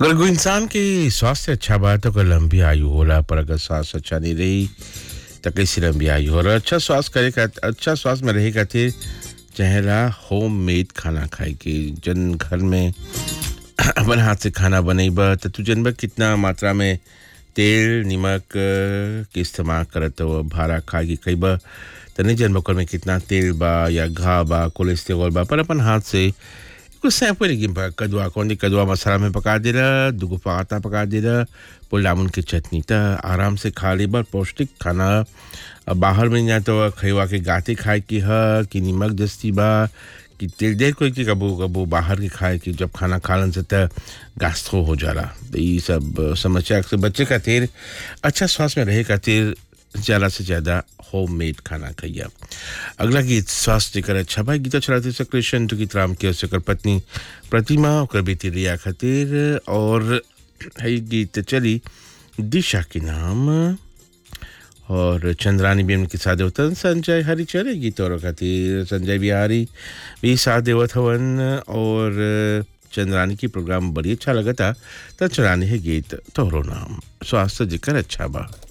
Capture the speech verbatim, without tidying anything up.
अगर कोई इंसान के स्वास्थ्य अच्छा बा तो ओकर लंबी आयु होला, पर अगर स्वास्थ्य अच्छा नहीं रही तो कैसी लंबी आयु होला। अच्छा स्वास्थ्य करे का अच्छा स्वास्थ्य में रहे खातिर चाहेला होममेड खाना खाए के। जन घर में अपन हाथ से खाना बनैबा तो तू जनबा कितना मात्रा में तेल नमक अ, के इस्तेमाल करत हो। भारा खा के खइबा तो नहीं जनबा ओकर में कितना तेल बा या घा बा कोलेस्ट्रॉल बा। पर अपन हाथ से कुछ सैंपल लेकिन पा कदुआ कौन कदुआ मसाला में पका देला, दुगो पकाता पका देला, पुल जामुन की चटनी ता आराम से खा लेबा। पौष्टिक खाना अब बाहर में जा तो खइवा के गाते खाए की ह कि नमक जस्ती बा कि तेल देर कोई की कबू कबू बाहर के खाए कि जब खाना खालन से त गैस्ट्रो हो जाला। तो ये सब अ, समस्या से बच्चे खातिर अच्छा स्वास्थ्य में रहे खातिर ज़्यादा से ज़्यादा होममेड खाना खाइए। अगला गीत स्वास्थ्य कर अच्छा भाई गीता चलाते से कृष्ण तो गीत राम के कर पत्नी प्रतिमा ओकर बेटी रिया खातिर और है गीत चली दिशा के नाम और चंद्रानी भी उनके साथ देवतन संजय हरी चले गीत और खातिर संजय बिहारी भी साथ देवत हवन और चंद्रानी की प्रोग्राम बड़ी अच्छा लगा था। तो चलानी है गीत तोहरो नाम स्वास्थ्य जिक्र अच्छा बा।